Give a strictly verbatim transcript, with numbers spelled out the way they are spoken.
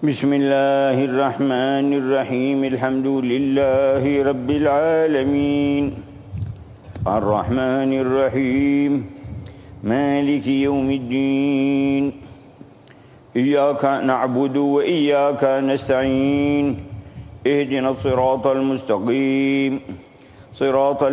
بسم الله الرحمن الرحيم الحمد لله رب العالمين الرحمن الرحيم مالك يوم الدين إياك نعبد وإياك نستعين اهدنا الصراط المستقيم صراط